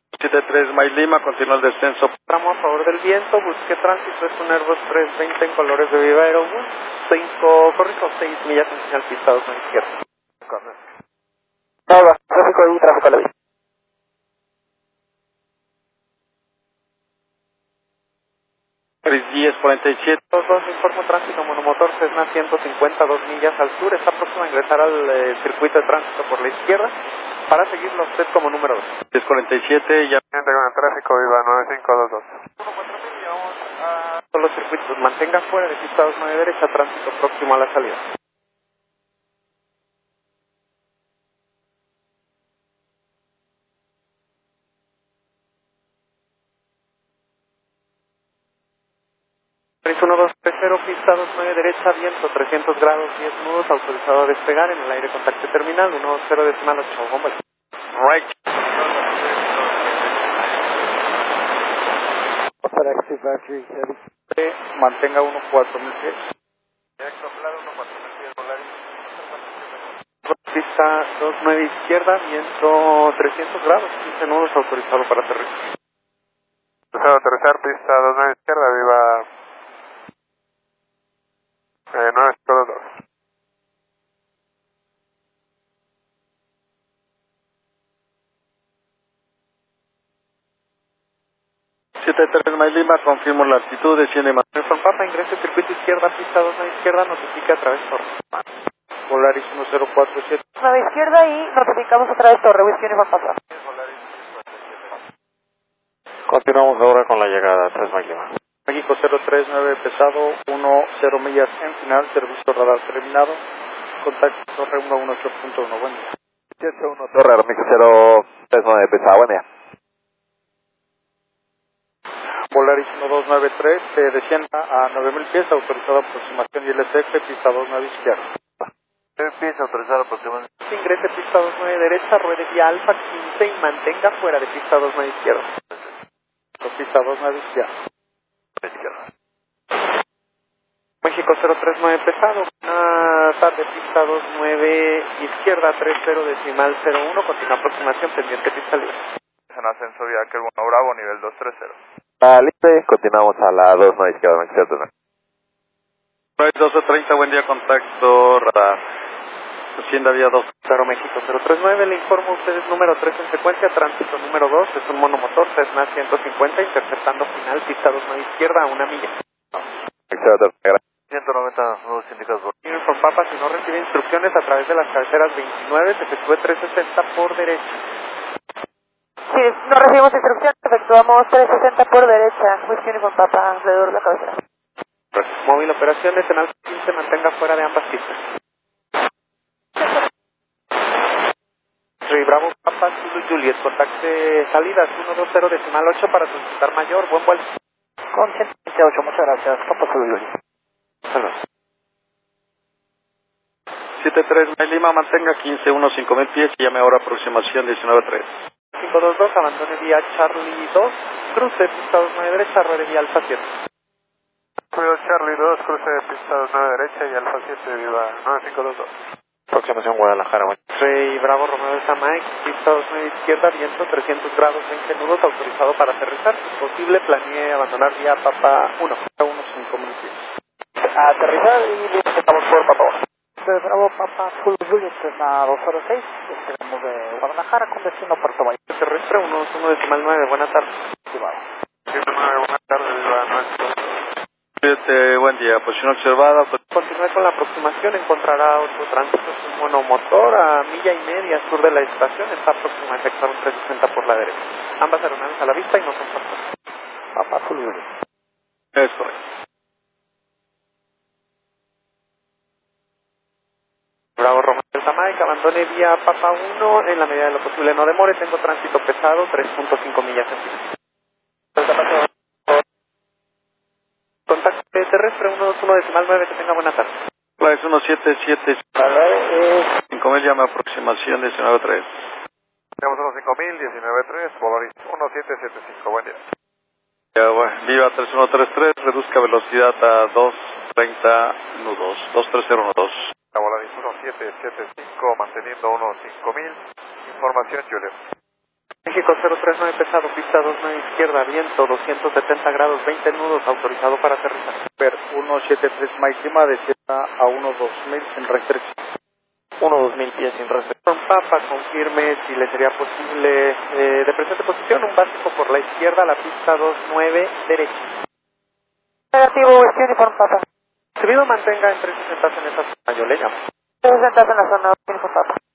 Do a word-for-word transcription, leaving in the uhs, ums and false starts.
siete tres Mike Lima, continúa el descenso. Tramo a favor del viento, busque tránsito, es un Airbus trescientos veinte en colores de Viva Aerobús, cinco, corrijo, seis millas en señal pista dos a la izquierda. Correcto. Nada, tráfico y tráfico a la vista. tres diez cuarenta y siete. dos dos, informo tránsito monomotor Cessna ciento cincuenta, dos millas al sur, está próximo a ingresar al eh, circuito de tránsito por la izquierda, para seguirlo usted como número dos. diez cuarenta y siete, ya. Gente con el tráfico, Viva nueve cinco dos dos. Todos los circuitos, mantenga fuera de pista dos nueve derecha, tránsito próximo a la salida. tres uno dos tres cero, pista dos nueve derecha, viento trescientos grados, diez nudos, autorizado a despegar en el aire contacto terminal, uno cero decimal ocho, bomba. Right. Para Active Battery Heavy. Mantenga uno cuatro mil pies. Pista dos nueve izquierda, viento trescientos grados, quince nudos, autorizado para aterrizar. Autorizado a aterrizar, pista dos nueve izquierda, Viva eh, nueve cinco dos dos. siete tres Mike Lima, confirmo la altitud, desciende más. Nelson Papa, ingrese circuito izquierda, pista dos nueve izquierda, notifique a través torre. Polaris uno cero cuatro siete. nueve izquierda y notificamos a través torre, Whisky Uniform Papa. Continuamos ahora con la llegada, tres Mike Lima. México cero tres nueve pesado, uno cero millas en final, servicio radar terminado, contacto torre uno uno ocho punto uno, buen día. siete uno Torre, Armix cero tres nueve pesado, buen día. Polaris uno dos nueve tres, eh, descienda a nueve mil pies, autorizado aproximación y L C F, pista dos nueve izquierda. nueve pies, autorizado aproximación. Ingrese pista dos nueve derecha, ruede vía alfa quince y mantenga fuera de pista dos nueve izquierda. Pista dos nueve izquierda. México cero tres nueve pesado, una tarde pista dos nueve izquierda, tres cero decimal cero uno, continúa aproximación pendiente pista libre. En ascenso vía que el Bono Bravo, nivel dos tres cero. Ah, listo, continuamos a la dos nueve izquierda, izquierda. doce treinta, buen día, contacto radar. Hacienda vía dos. Claro, México cero tres nueve, le informo a ustedes número tres en secuencia, tránsito número dos, es un monomotor Cessna ciento cincuenta, interceptando final, pista dos nueve izquierda a una milla. ciento noventa nudos indicados por... Uniform Papa, si no recibe instrucciones a través de las carreteras veintinueve, se efectúe trescientos sesenta por derecha. Si no recibimos instrucciones, efectuamos trescientos sesenta por derecha, Whisky Uniform Papa, alrededor de la cabecera. Móvil operaciones en alfa quince, mantenga fuera de ambas pistas. Soy Bravo Papa, Zulu Juliet, contacte salidas uno dos cero decimal ocho para solicitar mayor, buen vuelo. Con ciento veintiocho, muchas gracias, Papa Zulu Juliet. Saludos. siete tres Mike Lima, mantenga quince uno cinco mil pies y llame ahora aproximación diecinueve tres. cinco dos dos, abandone vía Charlie dos, cruce pista dos nueve derecha, ruede vía Alfa siete. Cuidado Charlie dos, cruce de pista dos nueve derecha y Alfa siete, Viva nueve cinco dos dos. Aproximación Guadalajara, buen Rey Bravo Romeo de Samay, pista dos nueve izquierda, viento trescientos grados, veinte nudos, autorizado para aterrizar. Si es posible, planee abandonar vía Papa uno, uno cinco mil pies. Aterrizar y estamos por Papa uno. Bravo Papa Zulu Juliet, Cessna dos cero seis, esperamos de Guadalajara con destino Puerto Vallarta. Terrestre uno uno decimal nueve, buenas tardes. siete nueve, buenas tardes, Viva nueve cinco dos dos. siete, buen día, posición observada. Continúe con la aproximación, encontrará otro tránsito, es un monomotor a milla y media sur de la estación, está próximo a efectuar un trescientos sesenta por la derecha. Ambas aeronaves a la vista y no son factores. Papa Zulu Juliet. Es correcto. Bravo Romeo del Jamaica, abandone vía Papa uno, en la medida de lo posible no demore, tengo tránsito pesado, tres punto cinco millas en final. Contacto terrestre uno dos uno decimal nueve, que tenga buena tarde. La es uno siete siete cinco mil, llama aproximación diecinueve tres. Tenemos uno cinco mil, diecinueve tres, Polaris uno siete siete cinco, buen día. Ya, bueno, Viva tres uno tres tres, reduzca velocidad a dos treinta nudos, dos tres cero nudos. Polaris uno siete siete cinco, manteniendo uno cinco mil, información Juliet. México cero tres nueve pesado, pista dos nueve izquierda, viento doscientos setenta grados, veinte nudos, autorizado para aterrizar. Per uno siete tres máxima, descienda a uno dos mil sin restricción. uno dos mil pies sin restricción. Papa, confirme si le sería posible eh, de presente posición, un básico por la izquierda, la pista dos nueve derecha. Negativo, West Uniform Papa. Subido, mantenga en trescientos sesenta en esa zona, yo le llamo. trescientos sesenta en la zona, Uniform Papa.